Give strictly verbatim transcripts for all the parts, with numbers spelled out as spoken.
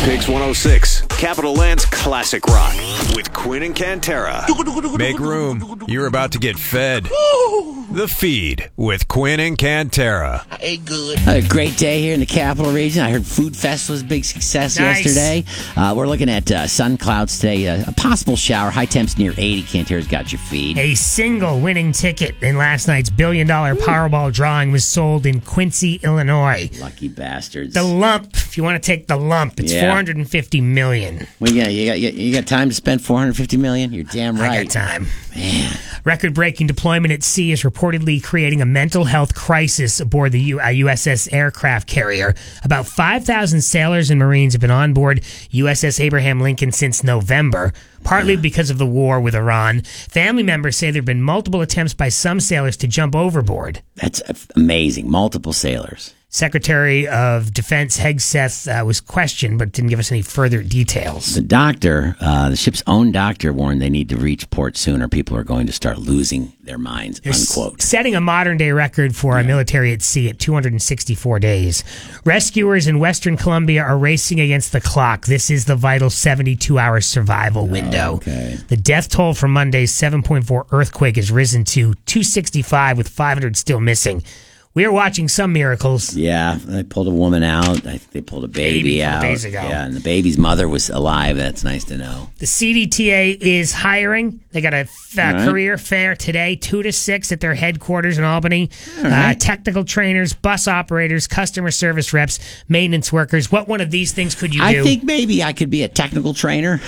Pigs one oh six, Capital Land's classic rock with Quinn and Cantera. Make room. You're about to get fed. The Feed with Quinn and Cantera. Hey, good. A great day here in the Capital Region. I heard Food Fest was a big success Nice. yesterday. Uh, we're looking at uh, sun clouds today. Uh, a possible shower. High temps near eighty. Cantera's got your feed. A single winning ticket in last night's billion dollar Powerball drawing was sold in Quincy, Illinois. Lucky bastards. The lump, if you want to take the lump, it's Yeah. four hundred fifty million dollars. Well, yeah, you got you, you got time to spend four hundred fifty million dollars? You're damn right. I got time. Man. Record-breaking deployment at sea is reportedly creating a mental health crisis aboard the U- uh, U S S aircraft carrier. About five thousand sailors and Marines have been on board U S S Abraham Lincoln since November, partly because of the war with Iran. Family members say there have been multiple attempts by some sailors to jump overboard. That's amazing. Multiple sailors. Secretary of Defense Hegseth uh, was questioned, but didn't give us any further details. The doctor, uh, the ship's own doctor, warned they need to reach port soon or people are going to start losing their minds, They're unquote. s- setting a modern-day record for our military at sea at two hundred sixty-four days. Rescuers in Western Colombia are racing against the clock. This is the vital seventy-two hour survival window. okay. The death toll from Monday's seven point four earthquake has risen to two sixty-five, with five hundred still missing. We are watching some miracles. Yeah, they pulled a woman out. I think they pulled a baby, Baby from out. days ago. Yeah, and the baby's mother was alive. That's nice to know. The C D T A is hiring. They got a uh, right. career fair today, two to six at their headquarters in Albany. right. Uh, technical trainers, bus operators, customer service reps, maintenance workers. What one of these things could you do? I think maybe I could be a technical trainer.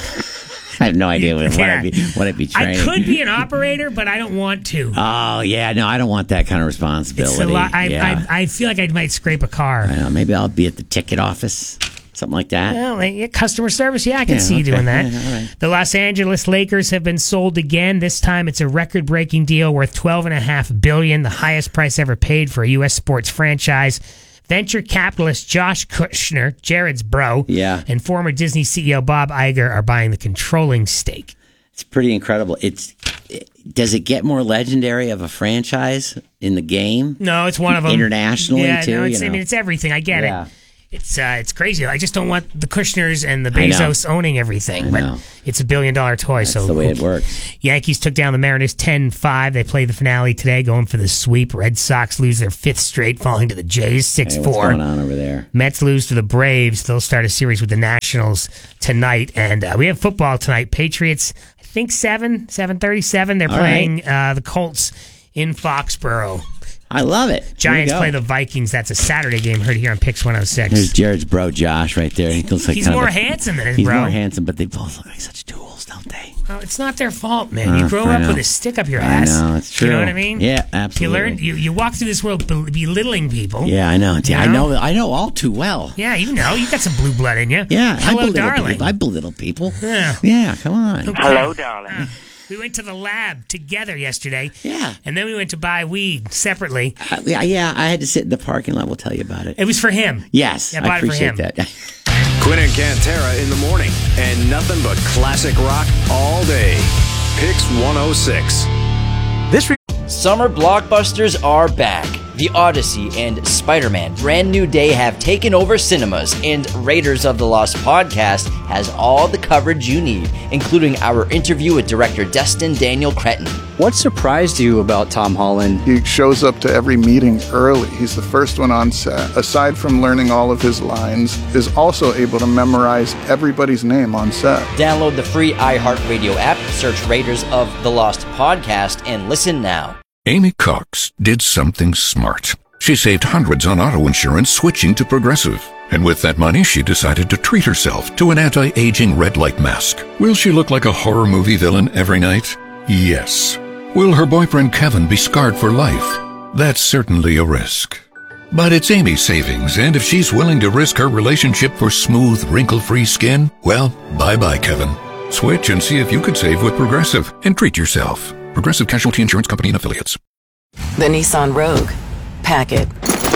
I have no idea what, what, Yeah. I'd be, what I'd be I training. could be an operator, but I don't want to. Oh, yeah, no, I don't want that kind of It's responsibility. a lot. I, yeah. I, I feel like I might scrape a car. I don't know, maybe I'll be at the ticket office, something like that. Well, like, yeah, customer service, yeah, I can Yeah, see you okay. doing that. Yeah, all right. The Los Angeles Lakers have been sold again. This time it's a record-breaking deal worth twelve point five billion dollars, the highest price ever paid for a U S sports franchise. Venture capitalist Josh Kushner, Jared's bro, Yeah. and former Disney C E O Bob Iger are buying the controlling stake. It's pretty incredible. It's it, does it get more legendary of a franchise in the game? No, it's one of them. Internationally, yeah, too, no, it's, you I know? mean, it's everything. I get Yeah. it. It's uh, it's crazy. I just don't want the Kushners and the I know. Bezos owning everything. I but know. it's a billion dollar toy. That's so the way it works. Yankees took down the Mariners ten five. They play the finale today, going for the sweep. Red Sox lose their fifth straight, falling to the Jays six Hey, four. what's going on over there? Mets lose to the Braves. They'll start a series with the Nationals tonight. And uh, we have football tonight. Patriots, I think seven, seven thirty-seven. They're All playing uh, the Colts in Foxborough. I love it. Giants Here we play go. the Vikings. That's a Saturday game. Heard here on Pix one oh There's six. Jared's bro, Josh, right there. He looks like He's kind of more a- handsome than his He's bro. more handsome, but they both look like such tools, don't they? Well, it's not their fault, man. You Uh, grow I up know. with a stick up your I ass. know, it's true. You know what I mean? Yeah, absolutely. You learn. You, you walk through this world bel- belittling people. Yeah, I know. Yeah, I You know? know. I know all too well. Yeah, you know. You got some blue blood in you. Yeah, I Hello, belittle darling. people. I belittle people. Yeah. Yeah, come on. Hello, darling. Uh, we went to the lab together yesterday. Yeah. And then we went to buy weed separately. Uh, yeah, yeah, I had to sit in the parking lot. We'll tell you about it. It was for him. Yes, Yeah, I bought I it for appreciate him. that. Quinn and Cantera in the morning, and nothing but classic rock all day. Pix one oh six. This re- Summer blockbusters are back. The Odyssey and Spider-Man Brand New Day have taken over cinemas, and Raiders of the Lost podcast has all the coverage you need, including our interview with director Destin Daniel Cretton. What surprised you about Tom Holland? He shows up to every meeting early. He's the first one on set. Aside from learning all of his lines, is also able to memorize everybody's name on set. Download the free iHeartRadio app, search Raiders of the Lost podcast, and listen now. Amy Cox did something smart. She saved hundreds on auto insurance switching to Progressive. And with that money, she decided to treat herself to an anti-aging red light mask. Will she look like a horror movie villain every night? Yes. Will her boyfriend Kevin be scarred for life? That's certainly a risk. But it's Amy's savings, and if she's willing to risk her relationship for smooth, wrinkle-free skin, well, bye-bye, Kevin. Switch and see if you could save with Progressive and treat yourself. Progressive Casualty Insurance Company and Affiliates. The Nissan Rogue. Pack it.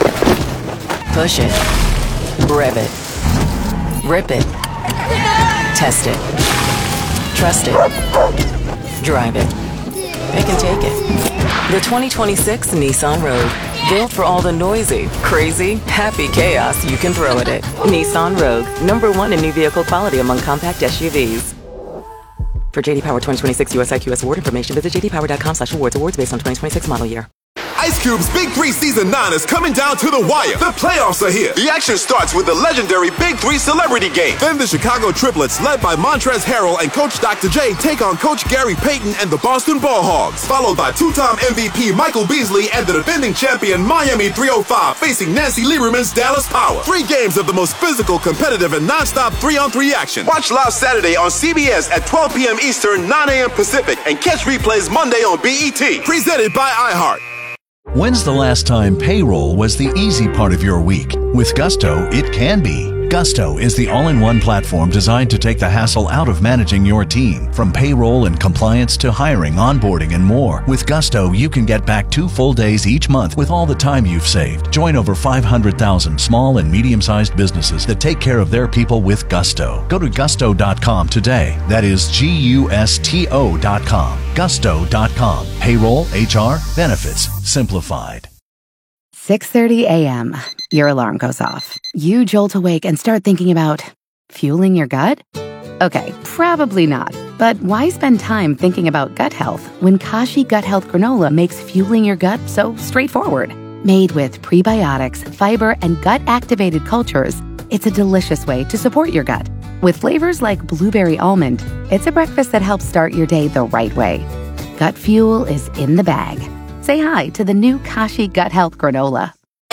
Push it. Rev it. Rip it. Test it. Trust it. Drive it. Pick and take it. The twenty twenty-six Nissan Rogue. Built for all the noisy, crazy, happy chaos you can throw at it. Nissan Rogue, number one in new vehicle quality among compact S U Vs. For J D Power twenty twenty-six U S I Q S award information, visit j d power dot com slash awards. Awards based on twenty twenty-six model year. Ice Cube's Big Three Season nine is coming down to the wire. The playoffs are here. The action starts with the legendary Big Three Celebrity Game. Then the Chicago Triplets, led by Montrezl Harrell and Coach Doctor J, take on Coach Gary Payton and the Boston Ball Hogs. Followed by two-time M V P Michael Beasley and the defending champion Miami three oh five facing Nancy Lieberman's Dallas Power. Three games of the most physical, competitive, and non-stop three-on-three action. Watch live Saturday on C B S at twelve p.m. Eastern, nine a.m. Pacific, and catch replays Monday on B E T. Presented by iHeart. When's the last time payroll was the easy part of your week? With Gusto, it can be. Gusto is the all-in-one platform designed to take the hassle out of managing your team. From payroll and compliance to hiring, onboarding, and more. With Gusto, you can get back two full days each month with all the time you've saved. Join over five hundred thousand small and medium-sized businesses that take care of their people with Gusto. Go to gusto dot com today. That is G U S T O dot com. gusto dot com. Payroll, H R, benefits, simplified. six thirty a.m. Your alarm goes off. You jolt awake and start thinking about fueling your gut? Okay, probably not. But why spend time thinking about gut health when Kashi Gut Health Granola makes fueling your gut so straightforward? Made with prebiotics, fiber, and gut-activated cultures, it's a delicious way to support your gut. With flavors like blueberry almond, it's a breakfast that helps start your day the right way. Gut fuel is in the bag. Say hi to the new Kashi Gut Health Granola.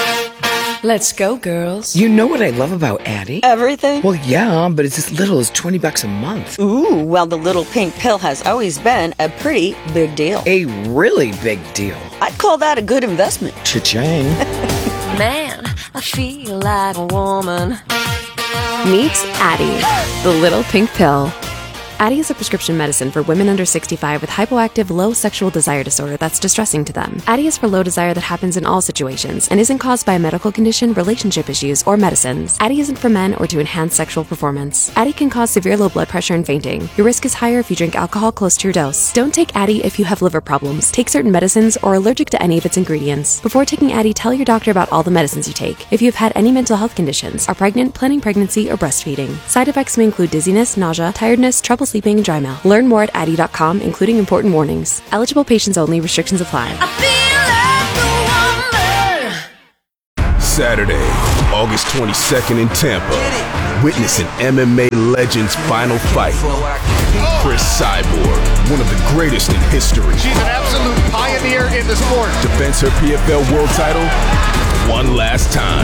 Let's go, girls. You know what I love about Addie? Everything? Well, yeah, but it's as little as twenty bucks a month. Ooh, well, the little pink pill has always been a pretty big deal. A really big deal. I'd call that a good investment. Cha-ching. Man, I feel like a woman. Meet Addie, the little pink pill. Addie is a prescription medicine for women under sixty-five with hypoactive low sexual desire disorder that's distressing to them. Addie is for low desire that happens in all situations and isn't caused by a medical condition, relationship issues, or medicines. Addie isn't for men or to enhance sexual performance. Addie can cause severe low blood pressure and fainting. Your risk is higher if you drink alcohol close to your dose. Don't take Addie if you have liver problems, take certain medicines, or are allergic to any of its ingredients. Before taking Addie, tell your doctor about all the medicines you take. If you've had any mental health conditions, are pregnant, planning pregnancy, or breastfeeding. Side effects may include dizziness, nausea, tiredness, trouble sleeping, and dry mouth. Learn more at addie dot com, including important warnings. Eligible patients only. Restrictions apply. Saturday, August twenty-second in Tampa. Witness an M M A legend's final fight. Chris Cyborg, one of the greatest in history. She's an absolute pioneer in the sport. Defends her P F L world title one last time.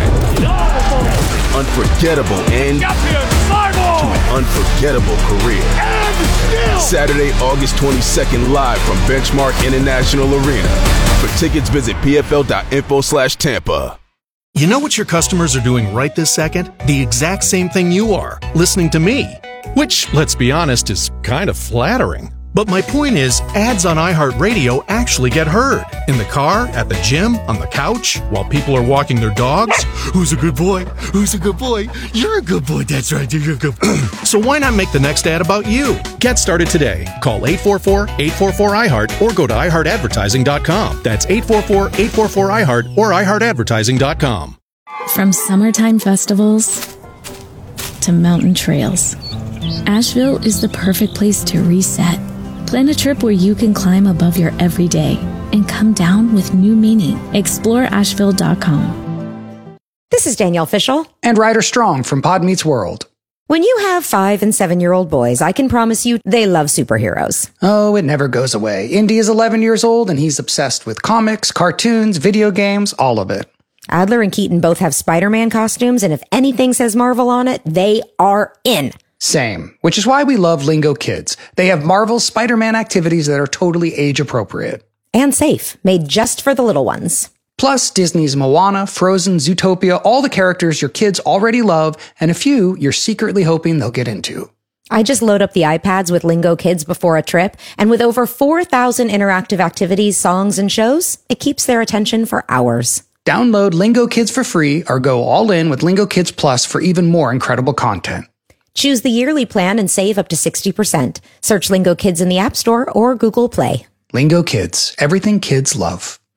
Unforgettable end to an unforgettable career. Saturday, August twenty-second, live from Benchmark International Arena. For tickets, visit p f l dot info slash Tampa. You know what your customers are doing right this second? The exact same thing you are, listening to me. Which, let's be honest, is kind of flattering. But my point is, ads on iHeartRadio actually get heard. In the car, at the gym, on the couch, while people are walking their dogs. Who's a good boy? Who's a good boy? You're a good boy, that's right, you're a good boy. So why not make the next ad about you? Get started today. Call eight four four, eight four four, I heart or go to i heart advertising dot com. That's eight four four, eight four four, I heart or i heart advertising dot com. From summertime festivals to mountain trails, Asheville is the perfect place to reset. Plan a trip where you can climb above your everyday and come down with new meaning. explore asheville dot com. This is Danielle Fishel. And Ryder Strong from Pod Meets World. When you have five and seven-year-old boys, I can promise you they love superheroes. Oh, it never goes away. Indy is eleven years old and he's obsessed with comics, cartoons, video games, all of it. Adler and Keaton both have Spider-Man costumes, and if anything says Marvel on it, they are in. Same, which is why we love Lingo Kids. They have Marvel's Spider-Man activities that are totally age-appropriate. And safe, made just for the little ones. Plus, Disney's Moana, Frozen, Zootopia, all the characters your kids already love, and a few you're secretly hoping they'll get into. I just load up the iPads with Lingo Kids before a trip, and with over four thousand interactive activities, songs, and shows, it keeps their attention for hours. Download Lingo Kids for free or go all in with Lingo Kids Plus for even more incredible content. Choose the yearly plan and save up to sixty percent. Search Lingo Kids in the App Store or Google Play. Lingo Kids, everything kids love.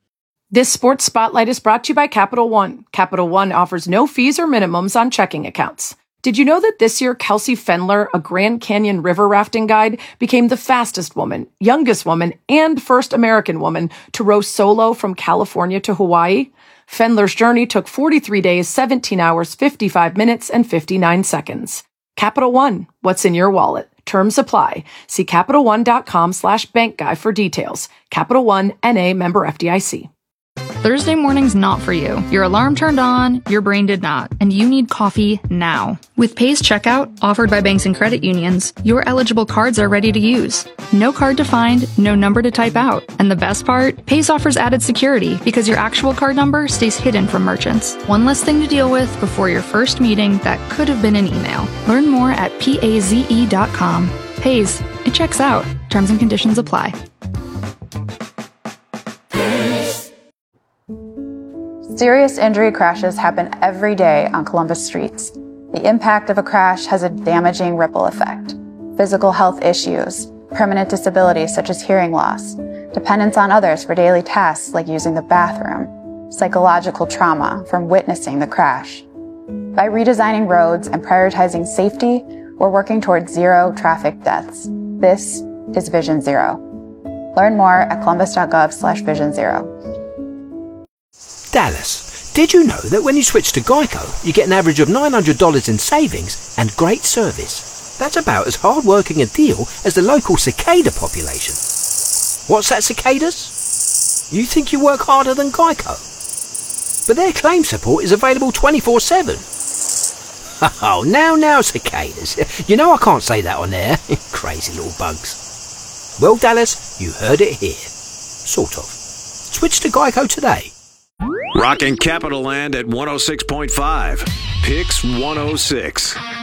This Sports Spotlight is brought to you by Capital One. Capital One offers no fees or minimums on checking accounts. Did you know that this year Kelsey Fendler, a Grand Canyon river rafting guide, became the fastest woman, youngest woman, and first American woman to row solo from California to Hawaii? Fendler's journey took forty-three days, seventeen hours, fifty-five minutes, and fifty-nine seconds. Capital One, what's in your wallet? Terms apply. See CapitalOne.com slash bank guy for details. Capital One, N A, member F D I C. Thursday morning's not for you. Your alarm turned on, your brain did not, and you need coffee now. With Pay's checkout, offered by banks and credit unions, your eligible cards are ready to use. No card to find, no number to type out. And the best part? Pay's offers added security because your actual card number stays hidden from merchants. One less thing to deal with before your first meeting that could have been an email. Learn more at paze dot com. Pay's, it checks out. Terms and conditions apply. Serious injury crashes happen every day on Columbus streets. The impact of a crash has a damaging ripple effect. Physical health issues, permanent disabilities such as hearing loss, dependence on others for daily tasks like using the bathroom, psychological trauma from witnessing the crash. By redesigning roads and prioritizing safety, we're working towards zero traffic deaths. This is Vision Zero. Learn more at columbus.gov slash vision zero. Dallas, did you know that when you switch to Geico, you get an average of nine hundred dollars in savings and great service? That's about as hard-working a deal as the local cicada population. What's that, cicadas? You think you work harder than Geico? But their claim support is available twenty-four seven. Oh, now, now, cicadas. You know I can't say that on air. Crazy little bugs. Well, Dallas, you heard it here. Sort of. Switch to Geico today. Rocking Capital Land at one oh six point five. Picks one oh six.